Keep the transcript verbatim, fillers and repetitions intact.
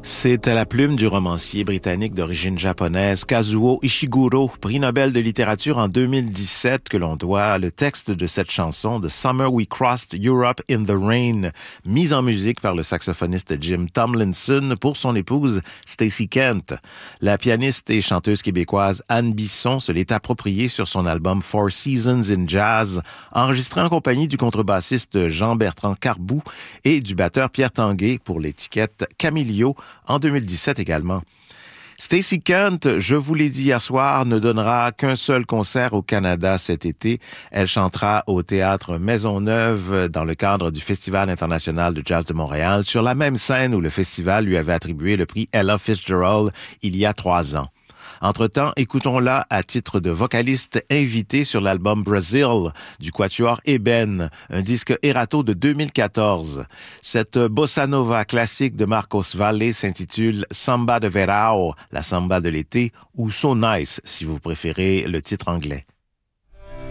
C'est à la plume du romancier britannique d'origine japonaise Kazuo Ishiguro, prix Nobel de littérature en deux mille dix-sept, que l'on doit le texte de cette chanson The Summer We Crossed Europe in the Rain, mise en musique par le saxophoniste Jim Tomlinson pour son épouse Stacey Kent. La pianiste et chanteuse québécoise Anne Bisson se l'est appropriée sur son album Four Seasons in Jazz, enregistré en compagnie du contrebassiste Jean-Bertrand Carbou et du batteur Pierre Tanguay pour l'étiquette Camilio en deux mille dix-sept également. Stacey Kent, je vous l'ai dit hier soir, ne donnera qu'un seul concert au Canada cet été. Elle chantera au Théâtre Maisonneuve dans le cadre du Festival international de jazz de Montréal, sur la même scène où le festival lui avait attribué le prix Ella Fitzgerald il y a trois ans. Entre-temps, écoutons-la à titre de vocaliste invitée sur l'album Brazil du quatuor Eben, un disque Erato de deux mille quatorze. Cette bossa nova classique de Marcos Valle s'intitule Samba de Verão, la samba de l'été, ou So Nice si vous préférez le titre anglais.